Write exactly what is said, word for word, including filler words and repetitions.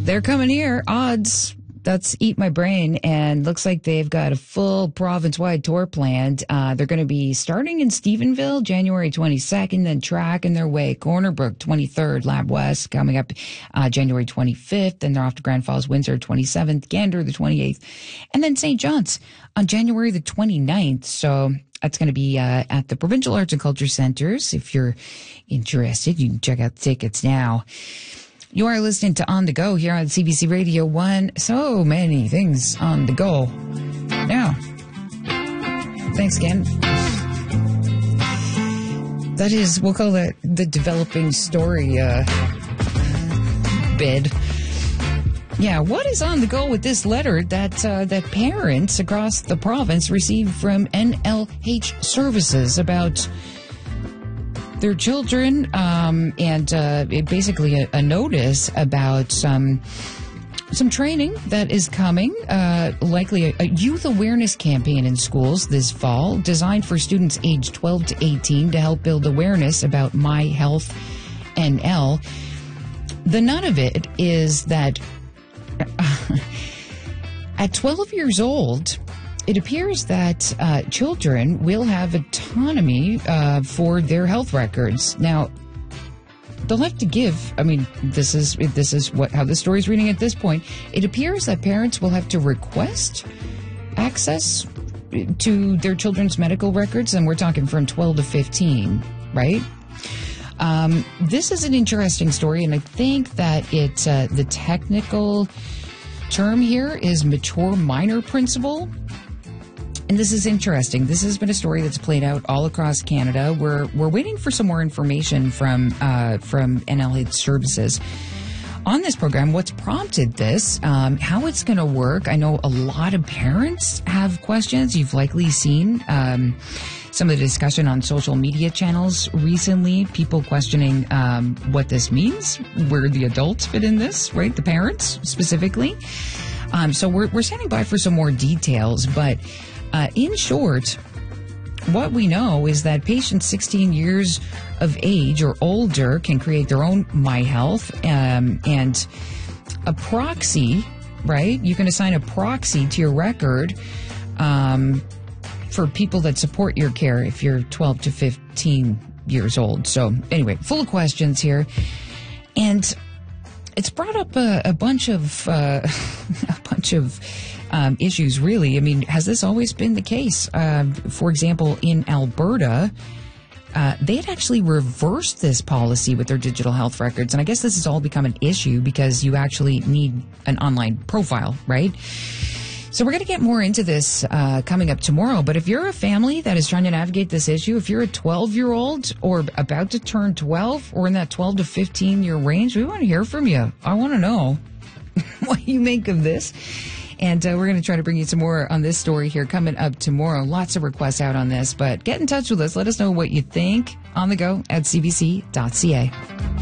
they're coming here. Odds. That's Eat My Brain, and looks like they've got a full province-wide tour planned. Uh, they're going to be starting in Stephenville, January twenty-second, then tracking their way. Corner Brook, twenty-third, Lab West, coming up uh, January twenty-fifth, then they're off to Grand Falls, Windsor, twenty-seventh, Gander, the twenty-eighth, and then Saint John's on January the twenty-ninth. So that's going to be uh, at the Provincial Arts and Culture Centres. If you're interested, you can check out the tickets now. You are listening to On The Go here on C B C Radio one. So many things on the go. Now, thanks again. That is, we'll call that the developing story uh, bid. Yeah, what is on the go with this letter that uh, that parents across the province received from N L H Services about their children, um, and uh, basically a, a notice about some some training that is coming, uh, likely a, a youth awareness campaign in schools this fall, designed for students aged twelve to eighteen to help build awareness about My Health N L. The nut of it is that at twelve years old, it appears that uh, children will have autonomy uh, for their health records. Now, they'll have to give. I mean, this is this is what how the story's reading at this point. It appears that parents will have to request access to their children's medical records, and we're talking from twelve to fifteen, right? Um, this is an interesting story, and I think that it uh, the technical term here is mature minor principle. And this is interesting. This has been a story that's played out all across Canada. We're we're waiting for some more information from uh, from N L H Services on this program. What's prompted this? Um, how it's going to work? I know a lot of parents have questions. You've likely seen um, some of the discussion on social media channels recently. People questioning um, what this means, where the adults fit in this, right? The parents specifically. Um, so we're we're standing by for some more details, but. Uh, in short, what we know is that patients sixteen years of age or older can create their own My Health, um, and a proxy, right? You can assign a proxy to your record um, for people that support your care if you're twelve to fifteen years old. So anyway, full of questions here. And it's brought up a, a bunch of uh, a bunch of um, issues, really. I mean, has this always been the case? Uh, for example, in Alberta, uh, they had actually reversed this policy with their digital health records. And I guess this has all become an issue because you actually need an online profile, right? So we're going to get more into this uh, coming up tomorrow. But if you're a family that is trying to navigate this issue, if you're a twelve-year-old or about to turn twelve or in that twelve to fifteen-year range, we want to hear from you. I want to know what you make of this. And uh, we're going to try to bring you some more on this story here coming up tomorrow. Lots of requests out on this, but get in touch with us. Let us know what you think on the go at c b c dot c a.